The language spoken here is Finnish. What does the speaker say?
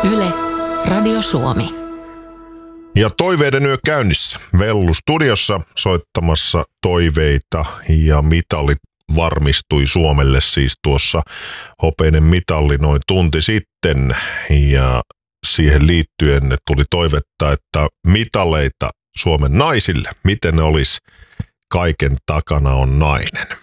Yle, Radio Suomi. Ja toiveiden yö käynnissä. Vellu studiossa soittamassa toiveita ja mitalit varmistui Suomelle siis tuossa hopeinen mitalli noin tunti sitten. Ja siihen liittyen tuli toivetta, että mitaleita Suomen naisille, miten ne olisi, kaiken takana on nainen.